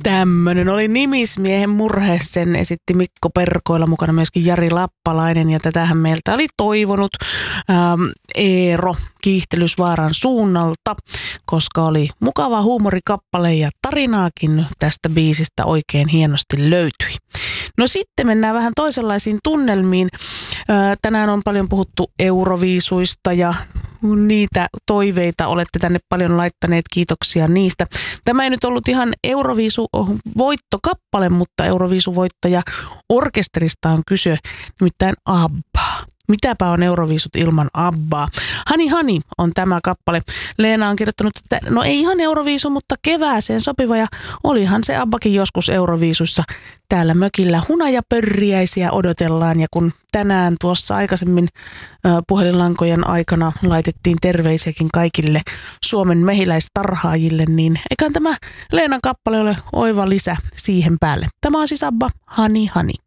Tämmöinen oli Nimismiehen murhe, sen esitti Mikko Perkoilla, mukana myöskin Jari Lappalainen, ja tätähän meiltä oli toivonut Eero Kiihtelysvaaran suunnalta, koska oli mukava huumorikappale ja tarinaakin tästä biisistä oikein hienosti löytyi. No sitten mennään vähän toisenlaisiin tunnelmiin. Tänään on paljon puhuttu euroviisuista ja niitä toiveita olette tänne paljon laittaneet, kiitoksia niistä. Tämä ei nyt ollut ihan Euroviisu-voittokappale, mutta Euroviisu-voittaja orkesterista on kyse, nimittäin ABBA. Mitäpä on Euroviisut ilman ABBaa? Hani Hani on tämä kappale. Leena on kirjoittanut, että no ei ihan Euroviisu, mutta kevääseen sopiva, ja olihan se ABBAkin joskus Euroviisussa. Täällä mökillä hunajapörriäisiä odotellaan, ja kun tänään tuossa aikaisemmin puhelinlankojen aikana laitettiin terveisiäkin kaikille Suomen mehiläistarhaajille, niin eiköhän tämä Leenan kappale ole oiva lisä siihen päälle. Tämä on siis ABBA, Hani Hani.